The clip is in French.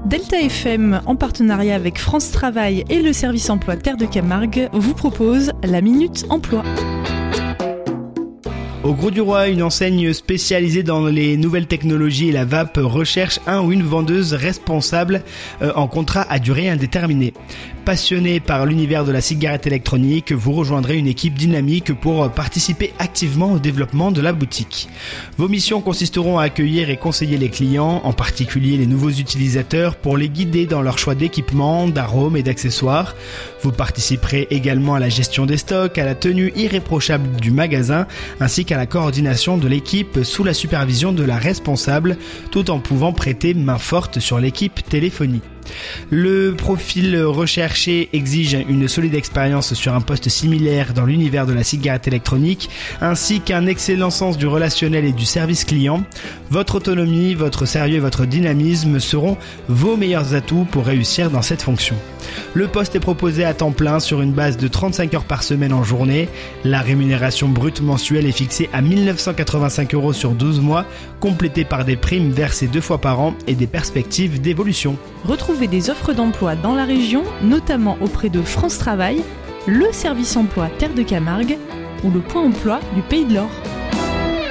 Delta FM, en partenariat avec France Travail et le service emploi Terre de Camargue, vous propose la Minute Emploi. Au Grau-du-Roi, une enseigne spécialisée dans les nouvelles technologies et la vape recherche un ou une vendeuse responsable en contrat à durée indéterminée. Passionné par l'univers de la cigarette électronique, vous rejoindrez une équipe dynamique pour participer activement au développement de la boutique. Vos missions consisteront à accueillir et conseiller les clients, en particulier les nouveaux utilisateurs, pour les guider dans leur choix d'équipements, d'arômes et d'accessoires. Vous participerez également à la gestion des stocks, à la tenue irréprochable du magasin, ainsi qu'à la coordination de l'équipe sous la supervision de la responsable, tout en pouvant prêter main forte sur l'équipe téléphonie. Le profil recherché exige une solide expérience sur un poste similaire dans l'univers de la cigarette électronique, ainsi qu'un excellent sens du relationnel et du service client. Votre autonomie, votre sérieux et votre dynamisme seront vos meilleurs atouts pour réussir dans cette fonction. Le poste est proposé à temps plein sur une base de 35 heures par semaine en journée. La rémunération brute mensuelle est fixée à 1 985 € sur 12 mois, complétée par des primes versées 2 fois par an et des perspectives d'évolution. Retrouvez des offres d'emploi dans la région, notamment auprès de France Travail, le service emploi Terre de Camargue ou le point emploi du Pays de l'Or.